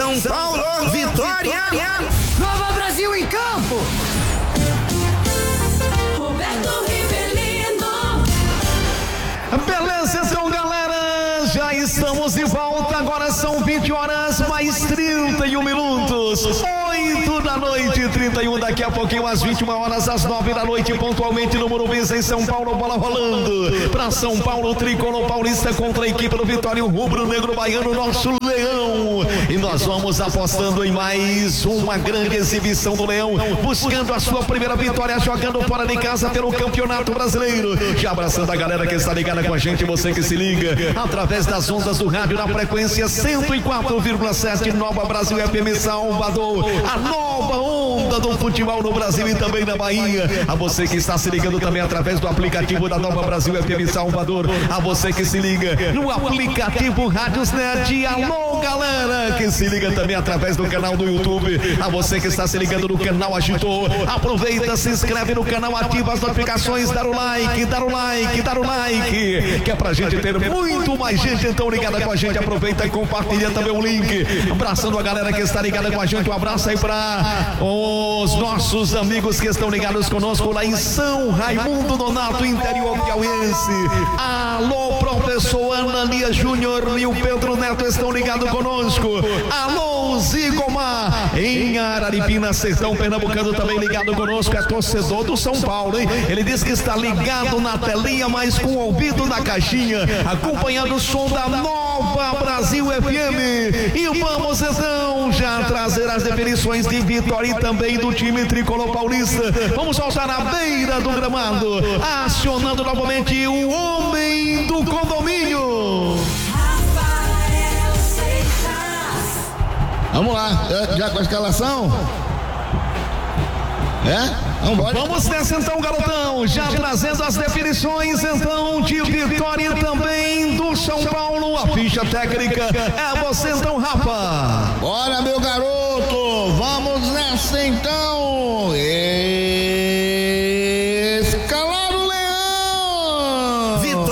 São Paulo, Vitória. Nova Brasil em campo. Beleza, então, galera, já estamos de volta. Agora são 20 horas mais 31 minutos. 8 da noite, 31. Daqui a pouquinho, às 21 horas, às 9 da noite, pontualmente no Morumbi, em São Paulo. Bola rolando para São Paulo, tricolor paulista contra a equipe do Vitória, o rubro-negro baiano, nosso Leão. E nós vamos apostando em mais uma grande exibição do Leão, buscando a sua primeira vitória, jogando fora de casa pelo Campeonato Brasileiro. Já abraçando a galera que está ligada com a gente, você que se liga através das ondas do rádio na frequência 104,7 Nova Brasil FM Salvador, a nova onda do futebol no Brasil e também na Bahia. A você que está se ligando também através do aplicativo da Nova Brasil FM Salvador, a você que se liga no aplicativo Rádiosnet. Alô, galera que se liga também através do canal do YouTube, a você que está se ligando no canal Agitou, aproveita, se inscreve no canal, ativa as notificações, dar o like, que é pra gente ter muito mais gente então ligada com a gente. Aproveita e compartilha também o link. Abraçando a galera que está ligada com a gente, um abraço aí para os nossos amigos que estão ligados conosco lá em São Raimundo Nonato, interior piauiense. Alô, professor Anania Júnior e o Pedro Neto estão ligados conosco. Alô, Zigomar em Araripina, Sertão Pernambucano, também ligado conosco. É torcedor do São Paulo, hein? Ele diz que está ligado na telinha, mas com o ouvido na caixinha, acompanhando o som da Nova Brasil FM. E vamos então já trazer as definições de vitória e também do time tricolor paulista. Vamos soltar na beira do gramado, acionando novamente o homem do condomínio. Vamos lá, já com a escalação? Vamos nessa então, garotão, já trazendo as definições então de vitória e também do São Paulo. A ficha técnica é você então, Rafa. Bora, meu garoto, vamos nessa então.